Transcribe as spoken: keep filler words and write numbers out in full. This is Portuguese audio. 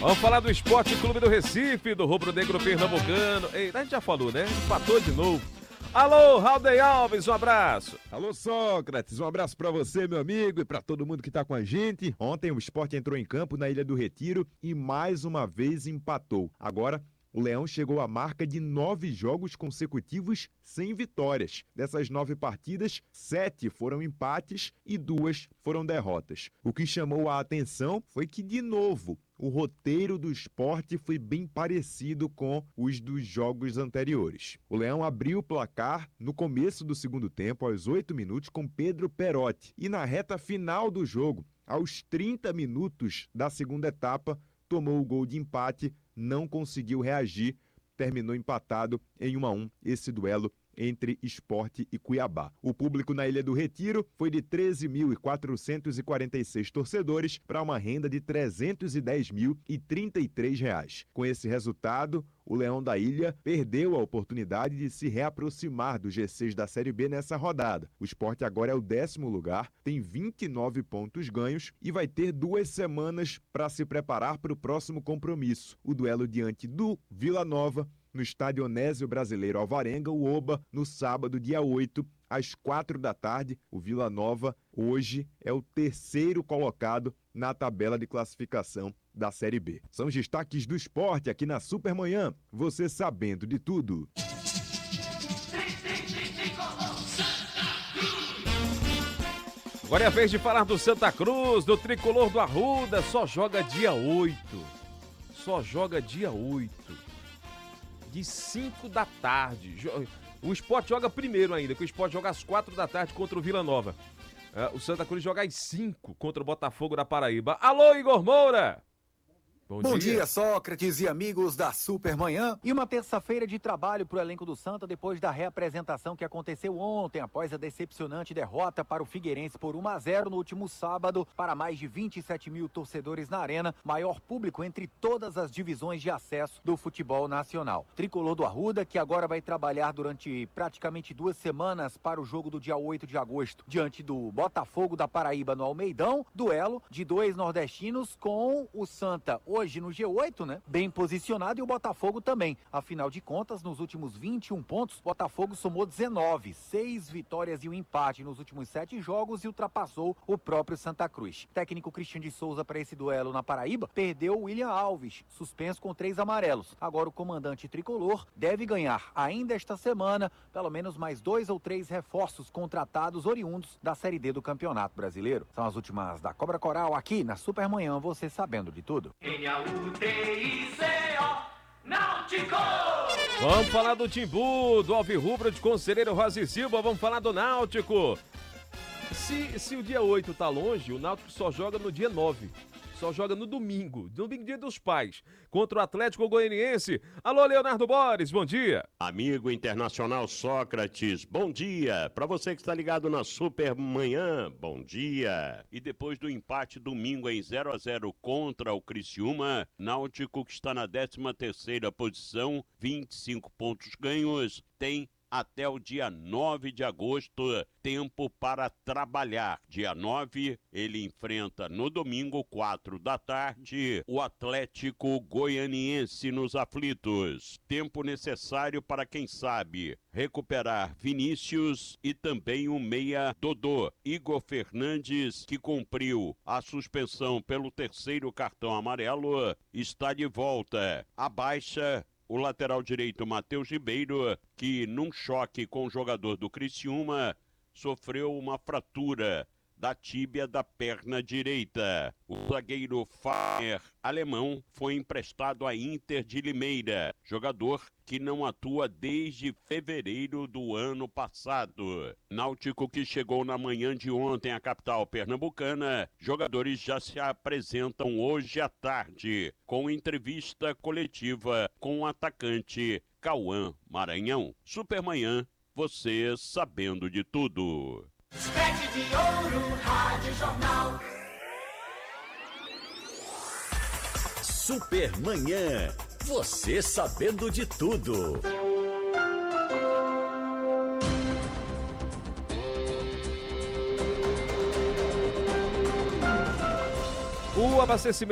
Vamos falar do Esporte Clube do Recife, do Rubro Negro Pernambucano. Ei, a gente já falou, né? Empatou de novo. Alô, Raudei Alves, um abraço. Alô, Sócrates, um abraço pra você, meu amigo, e pra todo mundo que tá com a gente. Ontem o Sport entrou em campo na Ilha do Retiro e mais uma vez empatou. Agora, o Leão chegou à marca de nove jogos consecutivos sem vitórias. Dessas nove partidas, sete foram empates e duas foram derrotas. O que chamou a atenção foi que, de novo, o roteiro do Sport foi bem parecido com os dos jogos anteriores. O Leão abriu o placar no começo do segundo tempo, aos oito minutos, com Pedro Perotti. E na reta final do jogo, aos trinta minutos da segunda etapa, tomou o gol de empate, não conseguiu reagir, terminou empatado em um a um esse duelo entre Sport e Cuiabá. O público na Ilha do Retiro foi de treze mil quatrocentos e quarenta e seis torcedores para uma renda de trezentos e dez mil e trinta e três reais. Com esse resultado, o Leão da Ilha perdeu a oportunidade de se reaproximar do G seis da Série B nessa rodada. O Sport agora é o décimo lugar, tem vinte e nove pontos ganhos e vai ter duas semanas para se preparar para o próximo compromisso, o duelo diante do Vila Nova, no estádio Onésio Brasileiro Alvarenga, o Oba, no sábado, dia oito, às quatro da tarde. O Vila Nova, hoje, é o terceiro colocado na tabela de classificação da Série B. São os destaques do esporte aqui na Supermanhã. Você sabendo de tudo. Agora é a vez de falar do Santa Cruz, do Tricolor do Arruda. Só joga dia oito. Só joga dia oito. De cinco da tarde. O Sport joga primeiro ainda, que o Sport joga às quatro da tarde contra o Vila Nova. O Santa Cruz joga às cinco contra o Botafogo da Paraíba. Alô, Igor Moura! Bom, Bom dia. dia, Sócrates e amigos da Supermanhã. E uma terça-feira de trabalho para o elenco do Santa depois da reapresentação que aconteceu ontem, após a decepcionante derrota para o Figueirense por um a zero no último sábado, para mais de vinte e sete mil torcedores na arena, maior público entre todas as divisões de acesso do futebol nacional. Tricolor do Arruda, que agora vai trabalhar durante praticamente duas semanas para o jogo do dia oito de agosto, diante do Botafogo da Paraíba no Almeidão, duelo de dois nordestinos com o Santa hoje no G oito, né? Bem posicionado, e o Botafogo também. Afinal de contas, nos últimos vinte e um pontos, o Botafogo somou dezenove, seis vitórias e um empate nos últimos sete jogos e ultrapassou o próprio Santa Cruz. O técnico Cristian de Souza para esse duelo na Paraíba perdeu o William Alves, suspenso com três amarelos. Agora o comandante tricolor deve ganhar ainda esta semana pelo menos mais dois ou três reforços contratados oriundos da Série D do Campeonato Brasileiro. São as últimas da Cobra Coral aqui na Supermanhã, você sabendo de tudo. U T I C O Náutico! Vamos falar do Timbu, do Alvirrubro de Conselheiro Rosa e Silva, vamos falar do Náutico. Se, se o dia oito tá longe, o Náutico só joga no dia nove. Só joga no domingo, domingo dia dos pais, contra o Atlético Goianiense. Alô, Leonardo Borges, bom dia. Amigo internacional Sócrates, bom dia. Para você que está ligado na Supermanhã, bom dia. E depois do empate domingo em zero a zero contra o Criciúma, Náutico, que está na décima terceira posição, vinte e cinco pontos ganhos, tem até o dia nove de agosto, tempo para trabalhar. Dia nove, ele enfrenta no domingo, quatro da tarde, o Atlético Goianiense nos aflitos. Tempo necessário para, quem sabe, recuperar Vinícius e também o meia Dodô. Igor Fernandes, que cumpriu a suspensão pelo terceiro cartão amarelo, está de volta. A baixa, o lateral direito Matheus Ribeiro, que num choque com o jogador do Criciúma, sofreu uma fratura da tíbia da perna direita. O zagueiro Fagner, alemão, foi emprestado à Inter de Limeira, jogador que não atua desde fevereiro do ano passado. Náutico, que chegou na manhã de ontem à capital pernambucana, jogadores já se apresentam hoje à tarde, com entrevista coletiva com o atacante Cauã Maranhão. Supermanhã, você sabendo de tudo. Sete de Ouro, Rádio Jornal. Supermanhã, você sabendo de tudo. O abastecimento